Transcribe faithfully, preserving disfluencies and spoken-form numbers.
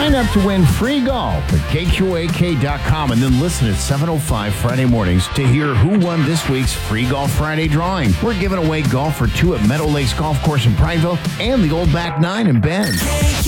Sign up to win free golf at K Q A K dot com and then listen at seven oh five Friday mornings to hear who won this week's Free Golf Friday drawing. We're giving away golf for two at Meadow Lakes Golf Course in Prineville and the Old Back Nine in Bend.